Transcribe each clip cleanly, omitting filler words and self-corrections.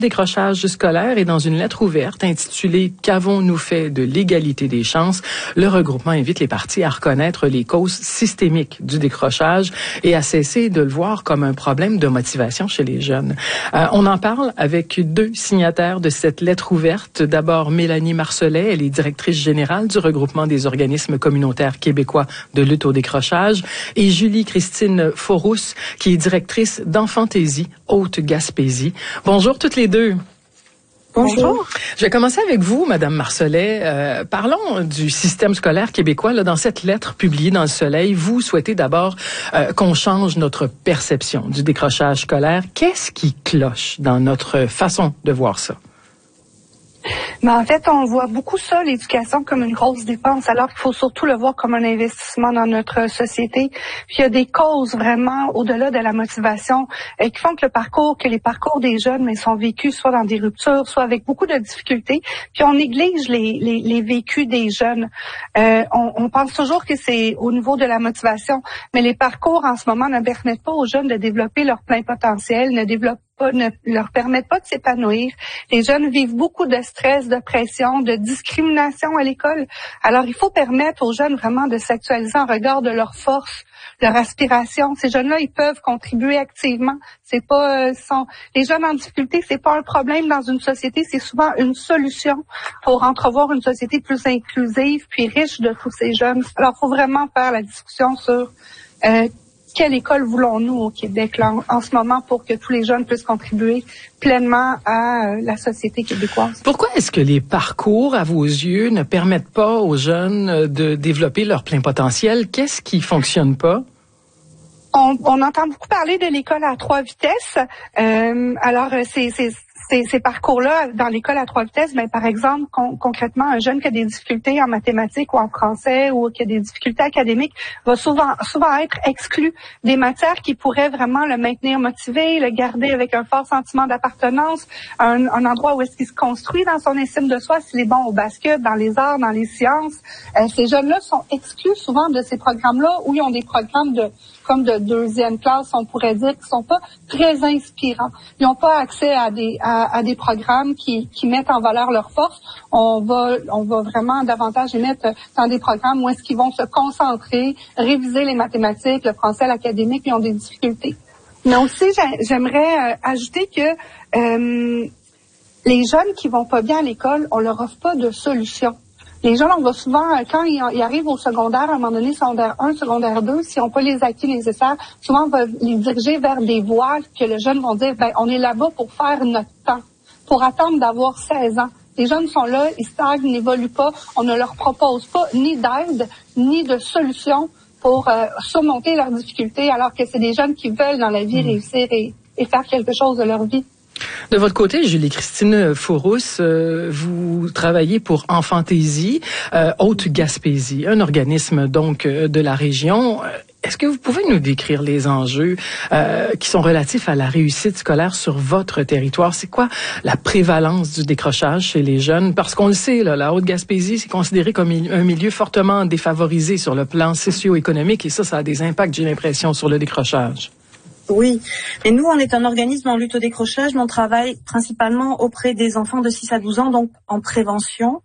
Décrochage scolaire et dans une lettre ouverte intitulée « Qu'avons-nous fait de l'égalité des chances ?» le regroupement invite les parties à reconnaître les causes systémiques du décrochage et à cesser de le voir comme un problème de motivation chez les jeunes. On en parle avec deux signataires de cette lettre ouverte. D'abord, Mélanie Marcelet, elle est directrice générale du regroupement des organismes communautaires québécois de lutte au décrochage, et Julie-Christine Faurousse, qui est directrice d'Enfantaisie, Haute-Gaspésie. Bonjour toutes les deux. Bonjour. Je vais commencer avec vous, Madame Marcelet. Parlons du système scolaire québécois. Là, dans cette lettre publiée dans Le Soleil, vous souhaitez d'abord qu'on change notre perception du décrochage scolaire. Qu'est-ce qui cloche dans notre façon de voir ça? Mais en fait, on voit beaucoup ça, l'éducation, comme une grosse dépense, alors qu'il faut surtout le voir comme un investissement dans notre société. Puis il y a des causes vraiment au-delà de la motivation qui font que les parcours des jeunes sont vécus soit dans des ruptures, soit avec beaucoup de difficultés. Puis on néglige les vécus des jeunes. On pense toujours que c'est au niveau de la motivation, mais les parcours en ce moment ne permettent pas aux jeunes de développer leur plein potentiel, ne leur permettent pas de s'épanouir. Les jeunes vivent beaucoup de stress, de pression, de discrimination à l'école. Alors, il faut permettre aux jeunes vraiment de s'actualiser en regard de leurs forces, leur aspiration. Ces jeunes-là, ils peuvent contribuer activement. C'est pas les jeunes en difficulté, c'est pas un problème dans une société, c'est souvent une solution pour entrevoir une société plus inclusive puis riche de tous ces jeunes. Alors, il faut vraiment faire la discussion sur quelle école voulons-nous au Québec là, en ce moment pour que tous les jeunes puissent contribuer pleinement à la société québécoise? Pourquoi est-ce que les parcours, à vos yeux, ne permettent pas aux jeunes de développer leur plein potentiel? Qu'est-ce qui fonctionne pas? On entend beaucoup parler de l'école à 3 vitesses. Alors, ces parcours-là, dans l'école à 3 vitesses, par exemple, concrètement, un jeune qui a des difficultés en mathématiques ou en français ou qui a des difficultés académiques va souvent être exclu des matières qui pourraient vraiment le maintenir motivé, le garder avec un fort sentiment d'appartenance, un endroit où est-ce qu'il se construit dans son estime de soi, s'il est bon au basket, dans les arts, dans les sciences. Ces jeunes-là sont exclus souvent de ces programmes-là où ils ont des programmes comme de deuxième classe, on pourrait dire, qui sont pas très inspirants. Ils n'ont pas accès à des programmes qui mettent en valeur leurs forces. On va vraiment davantage les mettre dans des programmes où est-ce qu'ils vont se concentrer, réviser les mathématiques, le français, l'académique, ils ont des difficultés. Mais aussi, j'aimerais ajouter que les jeunes qui vont pas bien à l'école, on leur offre pas de solution. Les jeunes, on va souvent, quand ils arrivent au secondaire, à un moment donné, secondaire 1, secondaire 2, si on n'a pas les acquis nécessaires, souvent on va les diriger vers des voies que les jeunes vont dire, on est là-bas pour faire notre temps, pour attendre d'avoir 16 ans. Les jeunes sont là, ils stagnent, n'évoluent pas, on ne leur propose pas ni d'aide, ni de solution pour surmonter leurs difficultés, alors que c'est des jeunes qui veulent dans la vie réussir et faire quelque chose de leur vie. De votre côté, Julie-Christine Faurousse, vous travaillez pour Enfantaisie, Haute-Gaspésie, un organisme donc de la région. Est-ce que vous pouvez nous décrire les enjeux qui sont relatifs à la réussite scolaire sur votre territoire? C'est quoi la prévalence du décrochage chez les jeunes? Parce qu'on le sait, là, la Haute-Gaspésie, c'est considéré comme un milieu fortement défavorisé sur le plan socio-économique et ça a des impacts, j'ai l'impression, sur le décrochage. Oui, mais nous, on est un organisme en lutte au décrochage, mais on travaille principalement auprès des enfants de 6 à 12 ans, donc en prévention.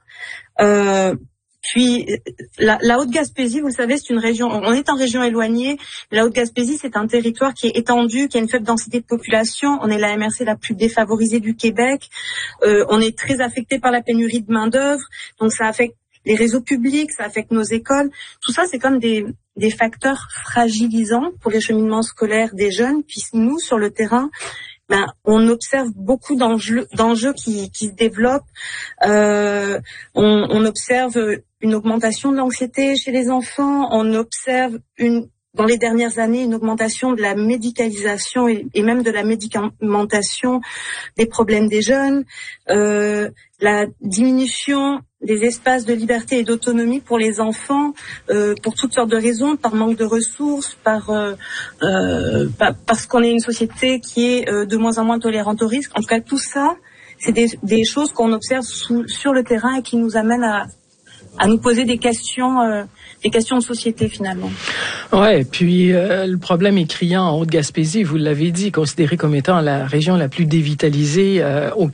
Puis, la Haute-Gaspésie, vous le savez, c'est une région, on est en région éloignée. La Haute-Gaspésie, c'est un territoire qui est étendu, qui a une faible densité de population. On est la MRC la plus défavorisée du Québec. On est très affecté par la pénurie de main-d'œuvre, donc ça affecte les réseaux publics, ça affecte nos écoles. Tout ça, c'est comme des facteurs fragilisants pour les cheminements scolaires des jeunes. Puis nous, sur le terrain, on observe beaucoup d'enjeux qui se développent. On observe une augmentation de l'anxiété chez les enfants. On observe dans les dernières années, une augmentation de la médicalisation et même de la médicamentation des problèmes des jeunes. La diminution des espaces de liberté et d'autonomie pour les enfants, pour toutes sortes de raisons, par manque de ressources, parce qu'on est une société qui est de moins en moins tolérante au risque. En tout cas, tout ça, c'est des choses qu'on observe sur le terrain et qui nous amènent à nous poser des questions de société finalement. Ouais, puis le problème est criant en Haute-Gaspésie, vous l'avez dit, considéré comme étant la région la plus dévitalisée au